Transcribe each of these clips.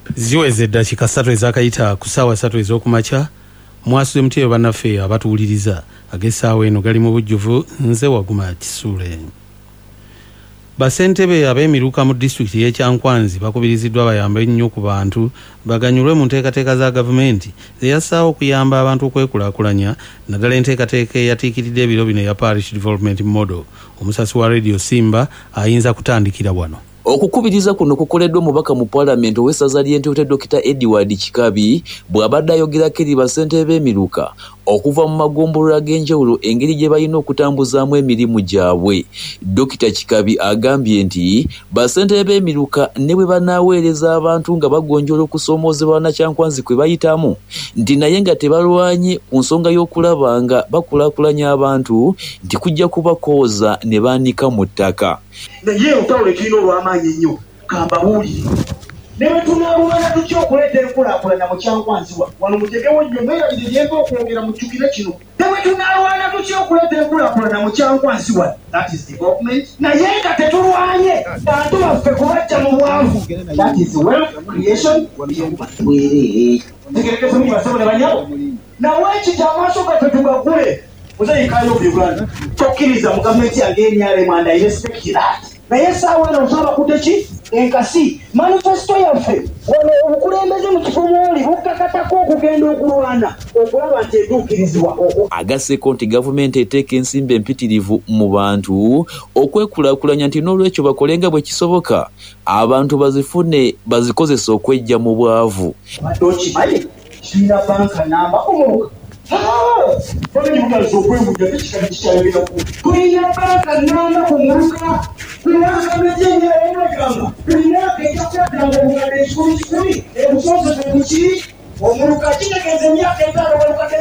ziweze dakika 3 ezakayita ku ssaawa 3 ez'okumakya. Mwasuze mutyeyo bannaffe abatuwuliriza ag'essaawa eno gali mu bujjuvu. Nze Waguma Kisule. Basentebe ab'emiruka mu disitulikiti y'Ekyankwanzi bakubiriziddwa bayambe nnyo ku bantu baganyulwe mu nteekateeka za gavumenti eyassaawo okuyamba abantu okwekulaakulanya, naddala enteekateeka eyatiikiridde ebiro bino ya Parish Development Model. Omusasi wa Radio Simba ayinza kutandikira wano. Okukubiriza kuno kukoleddwa omubaka mu Paalamenti ow'essaza ly'Entebbe Dr. Edward Kikabi bw'abadde ayogerako eri basentebe b'emiruka okuva mu magombolola ag'enjawulo engeri gye balina okutambuzaamu emirimu gyabwe. Dr. Kikabi agambye nti basentebe b'emiruka ne bwe banaaweereza abantu nga bagonjoola okusoomoozebwa bannakyankwanzi kwe bayitamu, nti naye nga tebalwanye ku nsonga y'okulaba nga bakulaakulanya abantu nti kujja kubakooza ne baanika mu ttaka. Naye otawule tulina olw'amaanyi ennyo kambabuulire ne bwe tunaalwana tutya okuleeta enkulaakulana mu Kyankwanzi wano mutegewo nnyo mwerabire byemba okwongera mu jjukire kino. Ne bwe tunaalwana tutya okuleeta enkulaakulana mu Kyankwanzi wano, that is development. Naye nga tetulwanye bantu baffe kubajja mu bwavu, that is wealth creation. Bwereere tegerekese mu basebo ne banyabo nawe ekiti amaaso gaffe tugagule muzayikayo Uganda tokkiriza mu gavumenti yange NRM and I respect that. Naye saawa eno nsaba kuteki enkasi manifesto yaffe wano obukulembeze mu kifo mwoli bukakatako okugenda okulwana okulaba nti etuukirizibwa. Agasseeko nti gavumenti eteeka ensimbi empitirivu mu bantu okwekulaakulanya nti n'olwekyo bakole nga bwe kisoboka abantu bazifune bazikozesa okwejja mu bwavu. Badde okimanyi kirina banka namba omuluka tulina banka namba omuluka omuluka kitegeeza emyaka 5 walukadde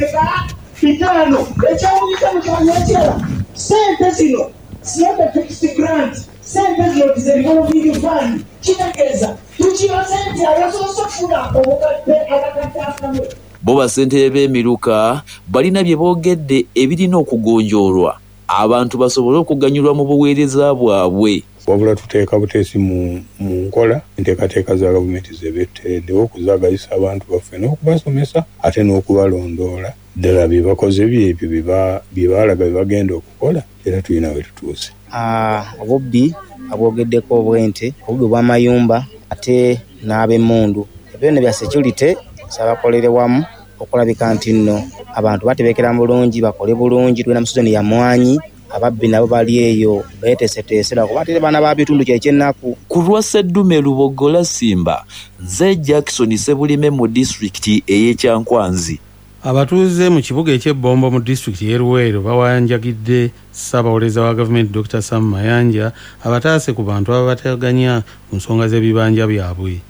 15 ekyawulira mu kiwanyi ekirala sente zino siyaba fixed grant sente zino tizerivolving fund kitegeeza tukiba sente ayasoose okufuna obukadde akakataakamu. Bo basentebe b'emiruka balina bye boogedde ebirina okugonjoolwa abantu basobole okuganyulwa mu buweereza bwabwe. Wabula tuteeka buteesi mu nkola enteekateeka za gavumenti zebeetereddewo okuzaagazisa abantu baffe n'okubasomesa ate n'okubalondoola ddala bye bakoze byebyo bye baalaga bye bagenda okukola era tulina we tutuuse. Obubbi abwogeddeko obwente, obubbi bw'amayumba ate n'ab'emmundu, ebyo ne bya security sabakolere wamu okulabika nti nno abantu batebekera bulungi bakole bulungi. Tulina musuzeni ya mwanyi ababbi nabo bali eyo beeteeseteesera kuba ate baana ba bitundu kyekyennaku. Ku lwa Sseddume Lubogola Simba, nze Jackson Sebulime mu disitulikiti ey'Ekyankwanzi. Abatuuze mu kibuga eky'Ebombo mu disitulikiti y'e Luweero bawanjagidde Ssaabawolereza wa gavumenti Dr. Sam Mayanja abataase ku bantu ababataganya ku nsonga z'ebibanja byabwe.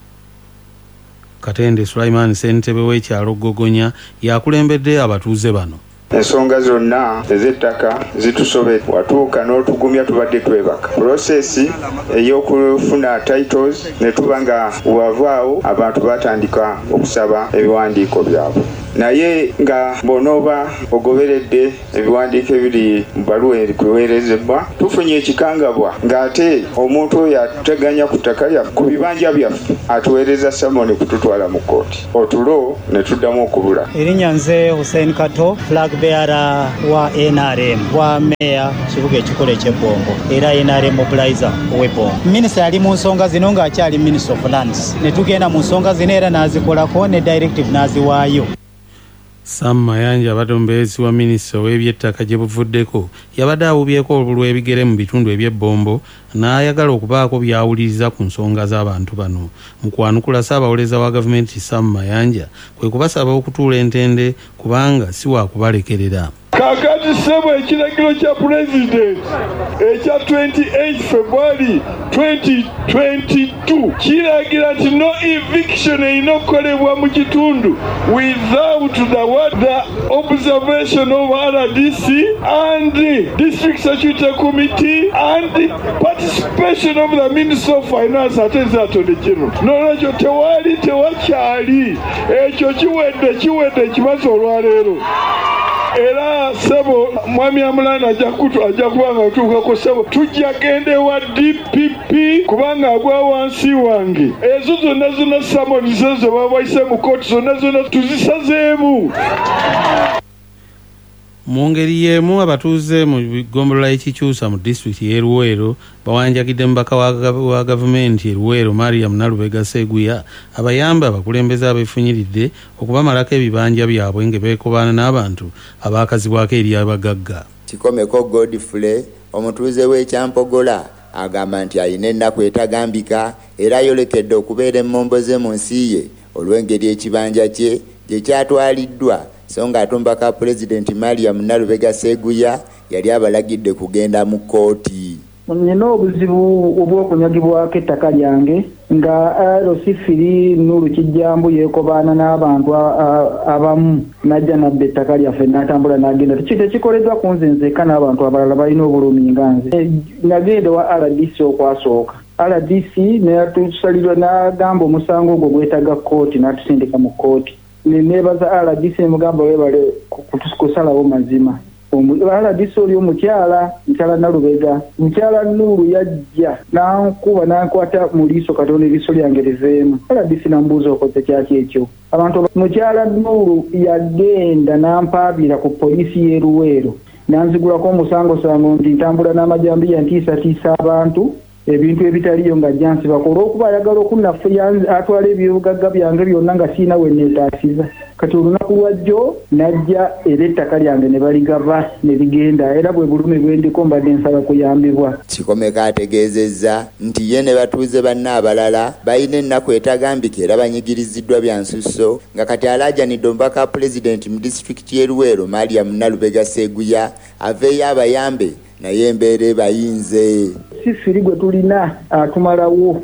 Katende Sulaiman ssentebe w'ekyalo Gogonya yakulembedde abatuuze bano. Ensonga zonna ez'ettaka zitusobedde watuuka n'otugumya tubadde twebaka prosesi ey'okufuna titles ne tuba nga wavaawo abantu batandika okusaba ebiwandiiko byabwe, naye nga bonooba ogoberedde ebiwandiiko ebiri mu bbaluwa erikuweerezebwa tufunye ekikangabwa ng'ate omuntu oyo ateganya ku ttaka lyaffe ku bibanja byaffe atuweereza samoni kututwala mu kkooti otulo ne tuddamu okubula. Erinnya nze Hussein Kato flag bearer wa NRM wa meya kibuga ekikolo eky'Ebombo era NRM mobilizer ow'Ebombo. Minisita yali mu nsonga zino ng'akyali Minister of Lands ne tugenda mu nsonga zino era n'azikolako ne directive n'aziwaayo. Sam Mayanja abadde omubeezi wa minisita w'ebyettaka gye buvuddeko yabadde awubyeko olulwa ebigere mu bitundu eby'Ebombo n'ayagala okubaako byawuliriza ku nsonga z'abantu bano. Mu kwanukula Ssaabawolereza wa gavumenti Sam Mayanja kwe kubasaba okutuula entende kubanga si wa kubalekerera. Kakati ssebo ekiragiro kya Pulezidenti ekya 28 February 2022 kiragira nti no eviction erina okukolebwa mu kitundu without the observation of RDC and District Security Committee and the participation of the Minister of Finance ate Attorney General. N'olwekyo tewakyali ekyo kiwedde ekibazo olwaleero. era sebo mwami Amulanda ajja kubanga otuukako sebo tujja gende wa DPP kubanga agwa wansi wange ezo zonna samoni zo babayise mu kooti zonna tuzisazeemu. Mu ngeri y'emu abatuuze mu ggombolola y'Ekikyusa mu disitulikiti y'e Luweero bawanjagidde mubaka wa gavumenti e Luweero Mariam Nalubega Seguya abayamba abakulembeze abeefunyiridde okubamalako ebibanja byabwe nga beekobaana n'abantu abaakazibwako eri abagagga. Kikomeko Godfrey omutuuze w'Ekyampogola agamba nti alina ennaku etagambika era ayolekedde okubeera emmomboze mu nsi ye olw'engeri ekibanja kye gye kyatwaliddwa so nga atumbaka Pulezidenti Mariam Nalubega Seguya yali abalagidde kugenda mu kkooti. Nina obuzibu obw'okunyagibwako ettaka lyange nga Rosifiri Nuru Kijjambu yeekobaana n'abantu abamu najja nabba ettaka lyaffe n'atambula n'agenda. Tekikoleddwa ku nze nzekka n'abantu abalala balina obulumi nga nze. Nagenda wa RDC okwasooka. RDC n'atusalirwa n'agamba omusango ogwo gwetaga kkooti n'atusindika mu kkooti. Nebaza RDC mugamba webale kusalawo mazima. RDC oli omukyala Nalubega. Mukyala Nuru yajja n'ankuba n'ankwata mu liiso Katonda eriiso lyange liveemu. RDC nambuuza okoze kyaki ekyo. Abantu mukyala Nuru yagenda n'ampaabira ku poliisi y'e Luweero. Nanzigulako omusango nti ntambula n'amajambiya ntiisatiisa abantu ebintu ebitaliyo nga jansi bakola okuba ayagala okunnafuya atwala ebyobugagga byange byonna nga siina we neetaasiza. Kati olunaku lwajjo najja era ettaka lyange ne baligaba ne ligenda era bwe bulume bwendiko mbadde nsaba kuyambibwa. Kikomeko ategeezezza nti ye ne batuuze banne abalala balina ennaku etagambika era banyigiriziddwa bya nsusso nga kati alaajanidde omubaka Pulezidenti mu disitulikiti y'e Luweero Mariam Nalubega Seguya aveeyo abayambe naye embeera ebayinze. Sifiri gwe tulina atumalawo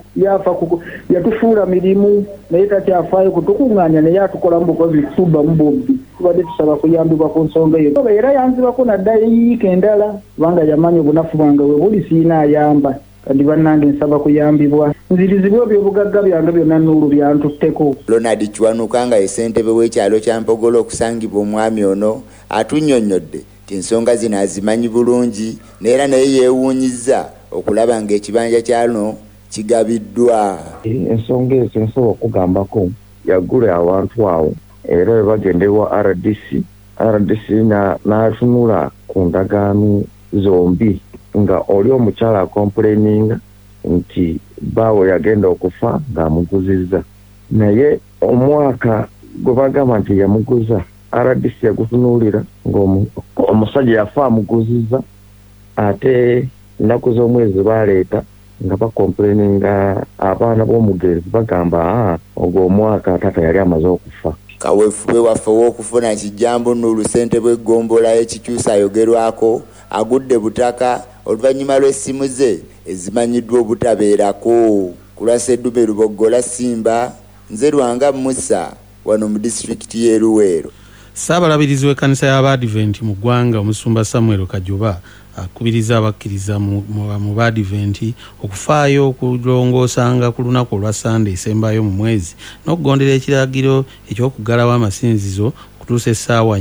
yatufuula mirimu naye takyafaayo kutukuŋŋaanya naye atukolamu bukozi tuba mu bobbi. Tubadde tusaba kuyambibwa ku nsonga eyo era yanzibako naddayo yiika endala kubanga yamanya obunafu bwange we buli siina ayamba. Kati bannange nsaba kuyambibwa nzirizibwa ebyobugagga byange byonna Nuuru byantutteko. Ronald Kiwanuka nga ye ssentebe w'ekyalo kya Mpogola okusangibwa omwami ono atunnyonnyodde nti ensonga zino azimanyi bulungi neera naye yeewuunyizza okulaba ng'ekibanja kyano kigabiddwa. Ensonga ezo nsobola okugambako yagula abantu awo era we bagendewa RDC n'atunula ku ndagaano zombi nga oli omukyala akomplaininga nti baawe yagenda okufa ng'amuguzizza naye omwaka gwe bagamba nti yamuguza RDC yagutunuulira ng'omusajja yafa amuguzizza ate ennaku z'omwezi baleeta nga bakomplaininga abaana b'omugenzi bagamba ogwo omwaka taata yali amaze okufa. Kaweefube waffe w'okufuna Kijjambu Nuru ssentebe w'eggombolola y'Ekikyusa ayogerwako agudde butaka oluvannyuma lw'essimu ze ezimanyiddwa obutabeerako. Ku lwa Sseddume Luboggola Simba nze Lwanga Musa wano mu disitulikiti y'e Luweero. Ssaabalabirizi w'ekkanisa y'Abadiventi mu ggwanga Omusumba Samuel Kajuba akubiriza abakkiriza mu Badiventi okufaayo okulongoosanga ku lunaku olwa Sande esembayo mu mwezi n'okugondera ekiragiro eky'okuggalawo amasinzizo okutuusa essaawa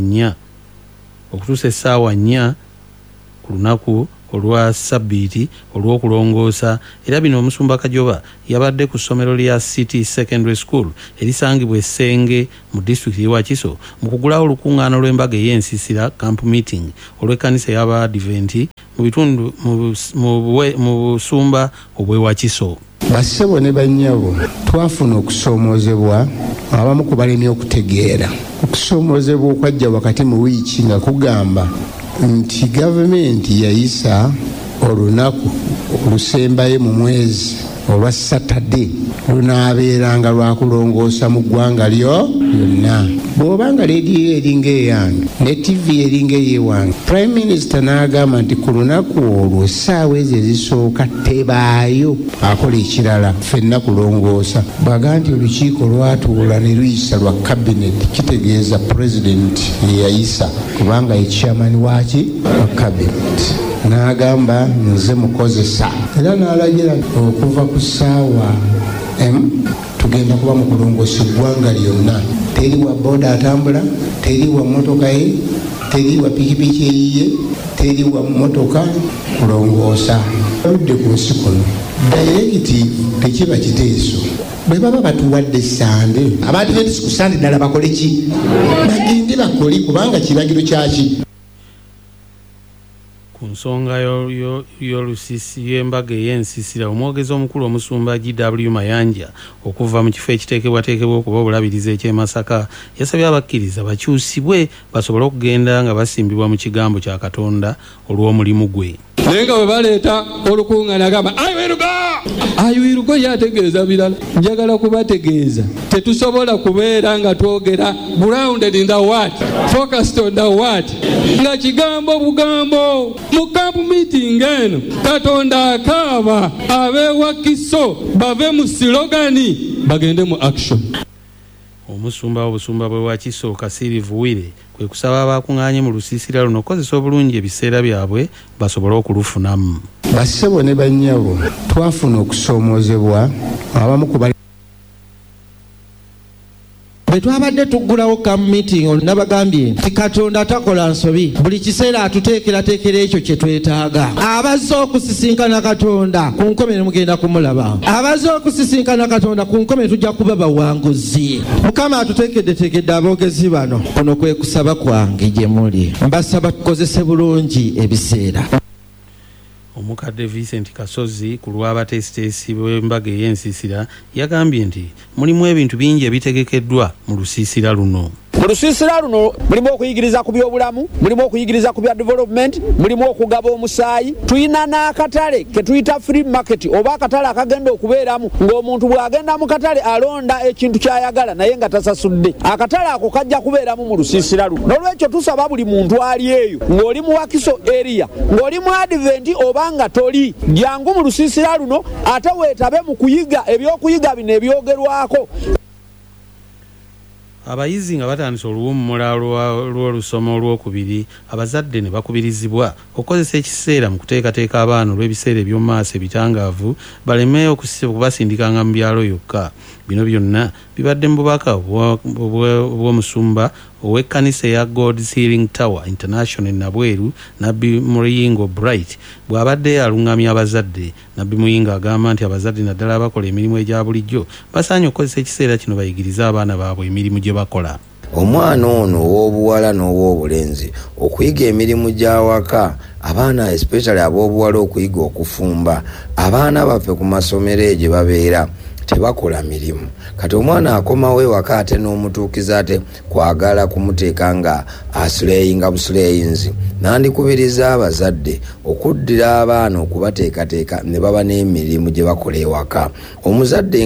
4 ku lunaku olwa Sabbiiti olw'okulongoosa. Era bino Omusumba Kajoba yabadde ku ssomero lya City Secondary School erisangibwa Essenge mu disitulikiti y'e Wakiso mu kugulawo olukuŋŋaano lw'embaga ey'ensiisira camp meeting olw'ekkanisa y'Abadiventi mu bitundu mu busumba obw'e Wakiso. Bassebo ne bannyabo twafuna okusoomoozebwa abamu ku balemye okutegeera. Okusoomoozebwa okwajja wakati mu wiiki nga kugamba nti gavumenti yayisa olunaku olusembayo mu mwezi olwa Saturday lunaabeeranga lwakulongoosa mu ggwanga lyonna. Bw'obanga leediyo eringa eyange ne TV eringa ey'ewange, Prime Minister n'agamba nti ku lunaku olwo essaawa ezo ezisooka tebaayo akola ekirala ffenna kulongoosa. Baga nti olukiiko lwatuula ne luyisa lwa kabineti kitegeeza pulezidenti yeyayisa kubanga ye chairman waki wa kabineti. N'agamba nze mukozesa era n'alagira okuva ku ssaawa tugenda kuba mu kulongoosa eggwanga lyonna teriwa boda atambula, teriwa motoka ye, teriwa pikipiki eyiye, teriwa motoka kulongoosa. Oludde ku nsi kuno dayirekiti tekiba kiteeso. Bwe baba batuwadde sande Abadiventisti ku sande ddala bakole ki? Bagende bakole kubanga kiragiro kyaki. Ku nsonga y'embaga ey'ensiisira, omwogezi omukulu omusumba G.W. Mayanja okuva mu kifo ekiteekebwateekebwa okuba obulabirizi eky'e Masaka yasabye abakkiriza bakyusibwe basobole okugenda nga basimbibwa mu kigambo kya Katonda olw'omulimu gwe. Naye nga bwe baleeta olukuŋŋaana agamba ayiwirugo yategeeza birala. Njagala kubategeeza tetusobola kubeera nga twogera grounded in the word, focused on the word, nga kigambo bugambo. Mu camp meeting eno Katonda akaaba abeewakiso bave mu slogani bagende mu action. Omusumba obusumba bwe Wakiso Kasiri Vuwire kwe kusaba abakuŋŋaanye mu lusiisira luno okukozesa obulungi ebiseera byabwe basobole okulufunamu. Bassebo ne bannyabo twafuna okusoomoozebwa abamu ku bali bwe twabadde tuggulawo camp meeting nabagambye nti Katonda takola nsobi, buli kiseera atuteekerateekera ekyo kye twetaaga. Abazze okusisinkana Katonda ku nkomere mugenda kumulaba, abazze okusisinkana Katonda ku nkomere tujja kuba bawanguzi. Mukama atuteekeddeteekedde aboogezi bano, kuno kwe kusaba kwange gye muli. Mbasaba tukozese bulungi ebiseera. Omukadde Vincent Kasozi ku lw'abateesiteesi b'embaga ey'ensiisira yagambye nti mulimu ebintu bingi ebitegekeddwa mu lusiisira luno. Mu lusiisira luno mulimu okuyigiriza ku byobulamu, mulimu okuyigiriza ku bya development, mulimu okugaba omusaayi. Tuyina n'akatale ke tuyita free market oba akatale akagenda okubeeramu ng'omuntu bw'agenda mu katale alonda ekintu ky'ayagala naye nga tasasudde. Akatale ako kajja kubeeramu mu lusiisira luno. N'olwekyo tusaba buli muntu ali eyo ng'oli mu Wakiso area, ng'oli mu Advent oba nga toli, jangu mu lusiisira luno ate weetabe mu kuyiga ebyokuyiga bino ebyogerwako. Abayizi nga batandise oluwummula lw'olusoma olwokubiri, abazadde ne bakubirizibwa okukozesa ekiseera mu kuteekateeka abaana olw'ebiseera eby'omu maaso ebitangaavu baleme okubasindikanga mu byalo yokka. Bino byonna bibadde mu bubaka bw'omusumba ow'ekkanisa eya God's Healing Tower International Nabweru, Nabbi Muyingo Bright bw'abadde alungamya abazadde. Nabbi Muyingo agamba nti abazadde naddala abakola emirimu egya bulijjo basaanye okukozesa ekiseera kino bayigirize abaana baabwe emirimu gye bakola. Omwana ono ow'obuwala n'ow'obulenzi okuyiga emirimu gy'awaka, abaana especially ab'obuwala okuyiga okufumba. Abaana baffe ku masomero gye babeera tebakola mirimu. Kati omwana akomawo ewaka ate n'omutuukiza ate kwagala kumuteeka nga asuleyinga busuleyinzi. Nandikubiriza abazadde okuddira abaana okubateekateeka ne baba n'emirimu gye bakola ewaka. Omuzadde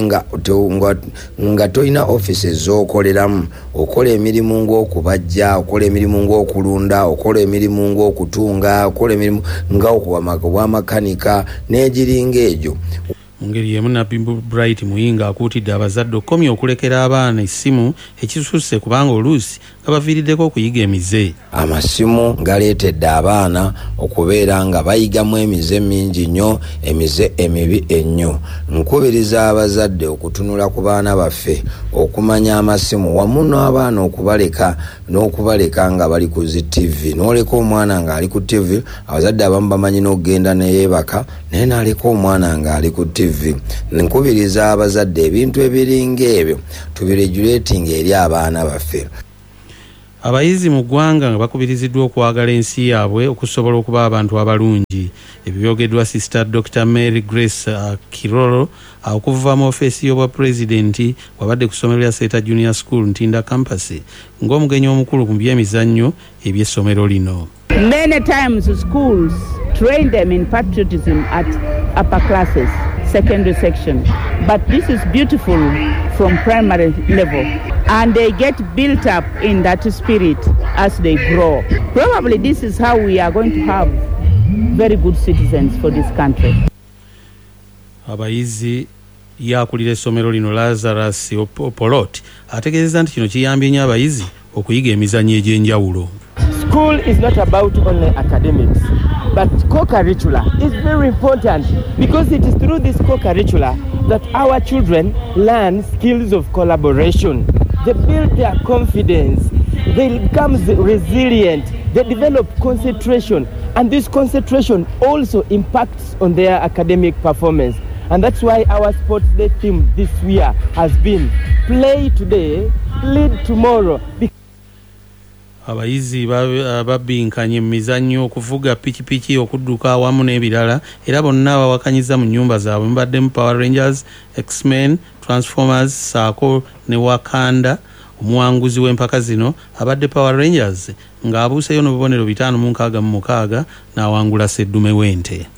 nga toyina offices z'okoleramu, okola emirimu ng'okubajja, okola emirimu ng'okulunda, okola emirimu ng'okutunga, okola emirimu ng'obwamakanika n'egiringa egyo. Mu ngeri y'emu Nabbi Bright Muyinga akuutidde abazadde okukomya okulekera abaana essimu ekisusse kubanga oluusi nga baviiriddeko okuyiga emize. Amasimu galeetedde abaana okubeera nga bayigamu emize mingi nnyo, emize emibi ennyo. Nkubiriza abazadde okutunula ku baana baffe okumanya amasimu wamu n'abaana n'okubaleka nga bali ku zi TV. N'oleka omwana ng'ali ku TV, abazadde abamu bamanyi n'okugenda neyeebaka naye n'aleka omwana ng'ali ku TV. Nkubiriza abazadde ebintu ebiringa ebyo tubiregulating eri abaana baffe. Abayizi mu ggwanga nga bakubiriziddwa okwagala ensi yaabwe okusobola okuba abantu abalungi. Ebyo byogeddwa Sister Dr. Mary Grace Kiroro okuva mu ofeesi y'obwapulezidenti wabadde ku ssomero lya Seta Junior School Ntinda Campus ng'omugenyi omukulu ku by'emizannyo eby'essomero lino. Many times schools train them in patriotism at upper classes, secondary section, but this is beautiful from primary level and they get built up in that spirit as they grow. Probably this is how we are going to have very good citizens for this country. Abayizi yakulira essomero lino Lazarus Opolot ategeeza nti kino kiyambye nnyo abayizi okuyiga emizannyo egy'enjawulo. School is not about only academics, but co-curricular is very important because it is through this co-curricular that our children learn skills of collaboration. they build their confidence, they become resilient, they develop concentration, and this concentration also impacts on their academic performance. And that's why our sports day theme this year has been play today, lead tomorrow. Abayizi babbinkanye mu mizannyo okuvuga pikipiki okudduka awamu n'ebirala era bonna bawakanyiza mu nnyumba zaabwe mubaddemu Power Rangers, X-Men, Transformers, Saako ne Wakanda. Omuwanguzi w'empaka zino abadde Power Rangers ng'abuuseyo n'obubonero 566 n'awangula Sseddume w'ente.